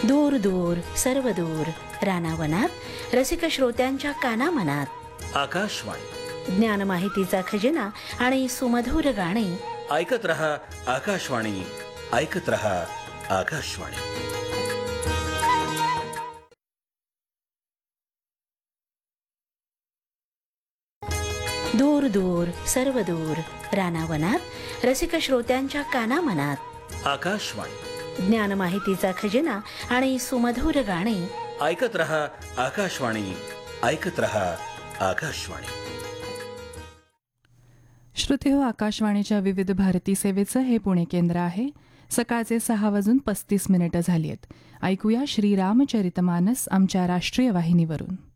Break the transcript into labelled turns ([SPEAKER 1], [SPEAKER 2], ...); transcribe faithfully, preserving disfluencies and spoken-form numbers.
[SPEAKER 1] दूर दूर सर्व दूर रानावनात रसिक श्रोत्यांच्या कानामनात
[SPEAKER 2] आकाशवाणी
[SPEAKER 1] ज्ञान माहितीचा खजिना आणि सुमधुर गाणी
[SPEAKER 2] ऐकत रहा आकाशवाणी, ऐकत रहा आकाशवाणी.
[SPEAKER 1] दूर दूर सर्व दूर रानावनात रसिक श्रोत्यांच्या कानामनात
[SPEAKER 2] आकाशवाणी
[SPEAKER 1] ज्ञान माहितीचा खजिना आणि सुमधुर गाणी
[SPEAKER 2] ऐकत रहा आकाशवाणी, ऐकत रहा आकाशवाणी.
[SPEAKER 3] श्रोतेहो, आकाशवाणीच्या विविध भारती सेवेचं हे पुणे केंद्र आहे. सकाळचे सहा वाजून पस्तीस मिनिटं झाली आहेत. ऐकूया श्रीरामचरितमानस आमच्या राष्ट्रीय वाहिनीवरून.